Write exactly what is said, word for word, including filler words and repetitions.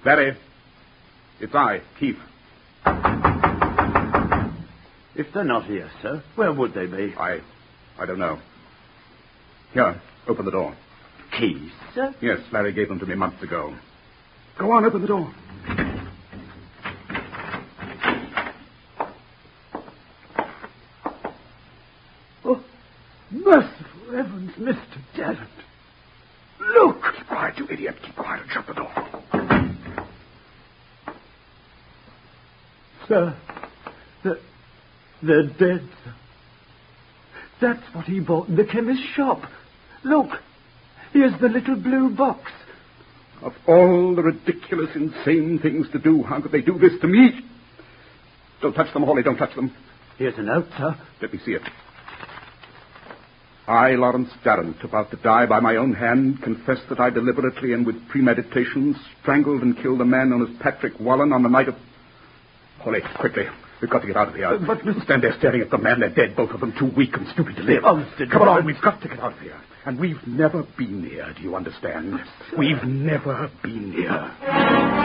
Larry, it's I, Keith. If they're not here, sir, where would they be? I... I don't know. Here, open the door. Keys, sir? Yes, Larry gave them to me months ago. Go on, open the door. Oh, merciful heavens, Mister Tarrant. Look! Keep quiet, you idiot. Keep quiet and shut the door. Sir, they're, they're dead, sir. That's what he bought in the chemist's shop. Look, here's the little blue box. Of all the ridiculous, insane things to do, how could they do this to me? Don't touch them, Hawley, don't touch them. Here's a note, sir. Let me see it. I, Lawrence Tarrant, about to die by my own hand, confess that I deliberately and with premeditation strangled and killed a man known as Patrick Wallen on the night of... Hawley, quickly. We've got to get out of here. Uh, but, Mister Stand there staring at the man. They're dead, both of them, too weak and stupid to live. Oh, Mister Come Tarrant. on, we've got to get out of here. And we've never been here, do you understand? We've never been here.